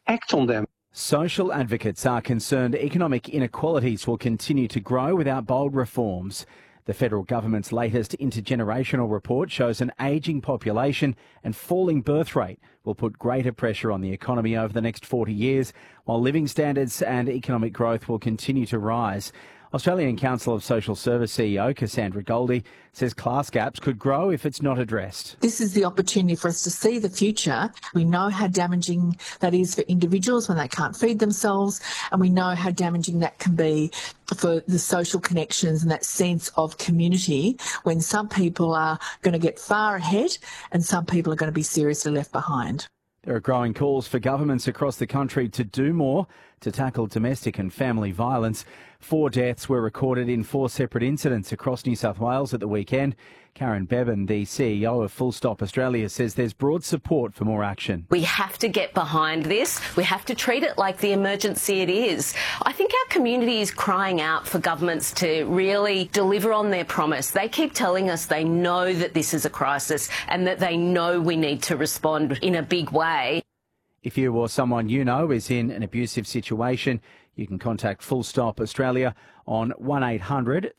act on them. Social advocates are concerned economic inequalities will continue to grow without bold reforms. The federal government's latest intergenerational report shows an ageing population and falling birth rate will put greater pressure on the economy over the next 40 years, while living standards and economic growth will continue to rise. Australian Council of Social Service CEO Cassandra Goldie says class gaps could grow if it's not addressed. This is the opportunity for us to see the future. We know how damaging that is for individuals when they can't feed themselves, and we know how damaging that can be for the social connections and that sense of community when some people are going to get far ahead and some people are going to be seriously left behind. There are growing calls for governments across the country to do more to tackle domestic and family violence. 4 deaths were recorded in 4 separate incidents across New South Wales at the weekend. Karen Bevan, the CEO of Full Stop Australia, says there's broad support for more action. We have to get behind this. We have to treat it like the emergency it is. I think our community is crying out for governments to really deliver on their promise. They keep telling us they know that this is a crisis and that they know we need to respond in a big way. If you or someone you know is in an abusive situation, you can contact Full Stop Australia on 1800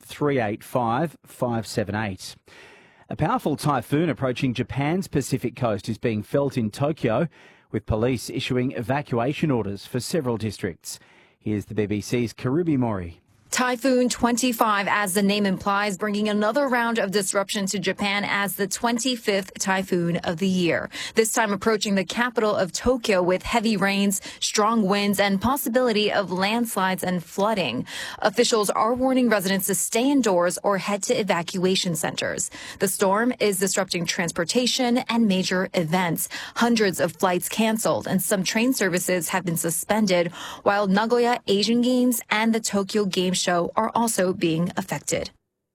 385 578. A powerful typhoon approaching Japan's Pacific coast is being felt in Tokyo, with police issuing evacuation orders for several districts. Here's the BBC's Karubi Mori. Typhoon 25, as the name implies, bringing another round of disruption to Japan as the 25th typhoon of the year. This time approaching the capital of Tokyo with heavy rains, strong winds, and possibility of landslides and flooding. Officials are warning residents to stay indoors or head to evacuation centers. The storm is disrupting transportation and major events. Hundreds of flights canceled and some train services have been suspended, while Nagoya Asian Games and the Tokyo Game Show are also being affected.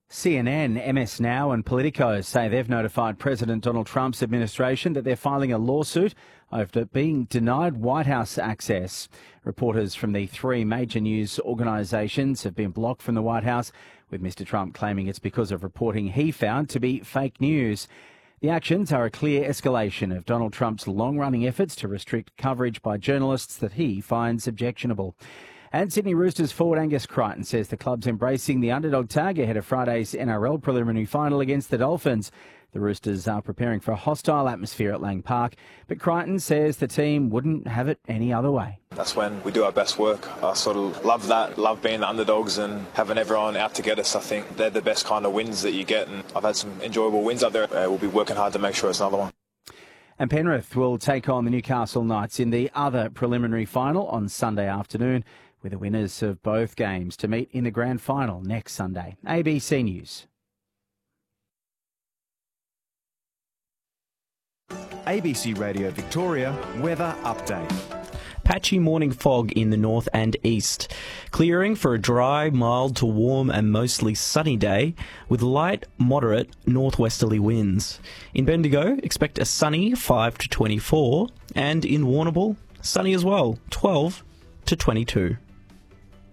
CNN, MS Now and Politico say they've notified President Donald Trump's administration that they're filing a lawsuit over being denied White House access. Reporters from the 3 major news organisations have been blocked from the White House, with Mr Trump claiming it's because of reporting he found to be fake news. The actions are a clear escalation of Donald Trump's long-running efforts to restrict coverage by journalists that he finds objectionable. And Sydney Roosters forward Angus Crichton says the club's embracing the underdog tag ahead of Friday's NRL preliminary final against the Dolphins. The Roosters are preparing for a hostile atmosphere at Lang Park, but Crichton says the team wouldn't have it any other way. That's when we do our best work. I sort of love that, love being the underdogs and having everyone out to get us. I think they're the best kind of wins that you get, and I've had some enjoyable wins out there. We'll be working hard to make sure it's another one. And Penrith will take on the Newcastle Knights in the other preliminary final on Sunday afternoon, with the winners of both games to meet in the grand final next Sunday. ABC News. ABC Radio Victoria weather update. Patchy morning fog in the north and east. Clearing for a dry, mild to warm and mostly sunny day with light, moderate northwesterly winds. In Bendigo, expect a sunny 5 to 24 and in Warrnambool, sunny as well, 12 to 22.